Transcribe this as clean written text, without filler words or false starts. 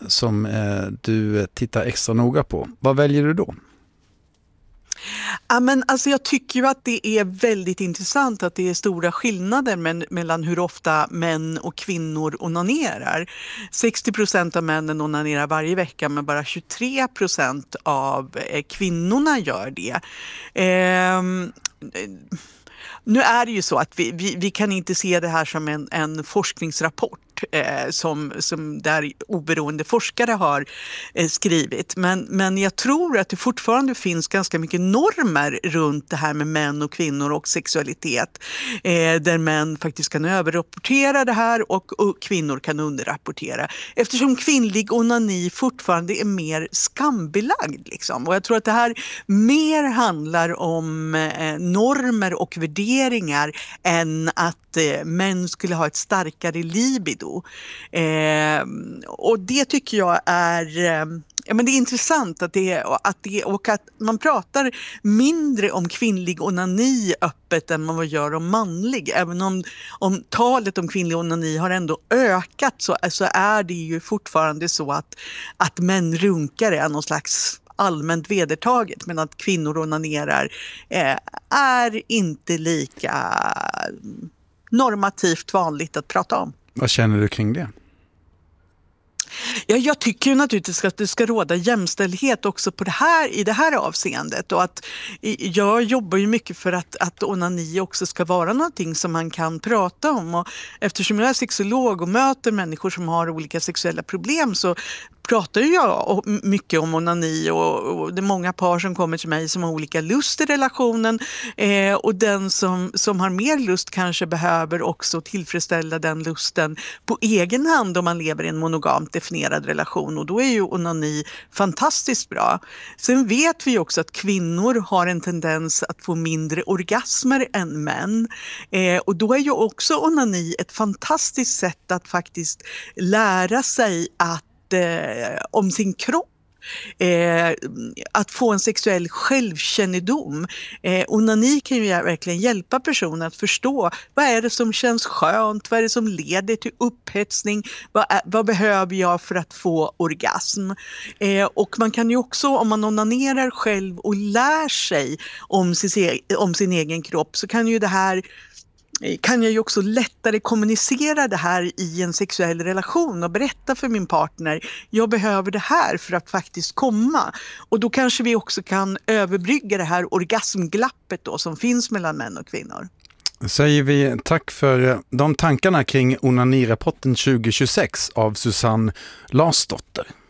som du tittar extra noga på. Vad väljer du då? Ja, men alltså jag tycker ju att det är väldigt intressant att det är stora skillnader mellan hur ofta män och kvinnor onanerar. 60% av männen onanerar varje vecka, men bara 23% av kvinnorna gör det. Ehm, Nu är det ju så att vi kan inte se det här som en forskningsrapport som där oberoende forskare har skrivit. Men jag tror att det fortfarande finns ganska mycket normer runt det här med män och kvinnor och sexualitet. Där män faktiskt kan överrapportera det här och kvinnor kan underrapportera. Eftersom kvinnlig onani fortfarande är mer skambelagd. Liksom. Och jag tror att det här mer handlar om normer och värderingar än att män skulle ha ett starkare libido. Och det tycker jag är... Ja, men det är intressant och att man pratar mindre om kvinnlig onani öppet än man gör om manlig. Även om talet om kvinnlig onani har ändå ökat så är det ju fortfarande så att män runkar är någon slags allmänt vedertaget, men att kvinnor onanerar är inte lika normativt vanligt att prata om. Vad känner du kring det? Ja, jag tycker ju naturligtvis att det ska råda jämställdhet också i det här avseendet. Och att jag jobbar ju mycket för att onani också ska vara någonting som man kan prata om. Och eftersom jag är sexolog och möter människor som har olika sexuella problem så pratar jag mycket om onani och det är många par som kommer till mig som har olika lust i relationen och den som har mer lust kanske behöver också tillfredsställa den lusten på egen hand om man lever i en monogamt definierad relation, och då är ju onani fantastiskt bra. Sen vet vi också att kvinnor har en tendens att få mindre orgasmer än män och då är ju också onani ett fantastiskt sätt att faktiskt lära sig om sin kropp. Att få en sexuell självkännedom. Onani kan ju verkligen hjälpa personer att förstå vad är det som känns skönt, vad är det som leder till upphetsning, vad behöver jag för att få orgasm. Och man kan ju också, om man onanerar själv och lär sig om sin egen kropp, så kan jag ju också lättare kommunicera det här i en sexuell relation och berätta för min partner, jag behöver det här för att faktiskt komma. Och då kanske vi också kan överbrygga det här orgasmglappet då som finns mellan män och kvinnor. Säger vi tack för de tankarna kring onanirapporten 2026 av Susanne Larsdotter.